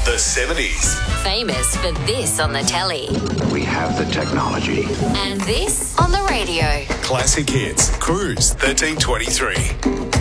The 70s. Famous for this on the telly. We have the technology. And this on the radio. Classic hits. Cruise 1323.